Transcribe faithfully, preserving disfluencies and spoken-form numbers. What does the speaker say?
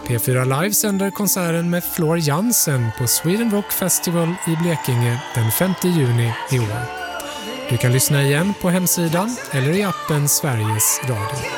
P fyra Live sänder konserten med Floor Jansen på Sweden Rock Festival i Blekinge den femte juni i år. Du kan lyssna igen på hemsidan eller i appen Sveriges Radio.